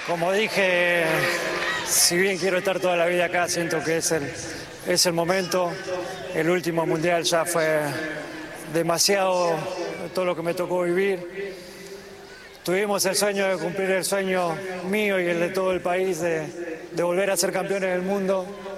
Como dije, si bien quiero estar toda la vida acá, siento que es el momento. El último mundial ya fue demasiado todo lo que me tocó vivir. Tuvimos el sueño de cumplir el sueño mío y el de todo el país de volver a ser campeones del mundo.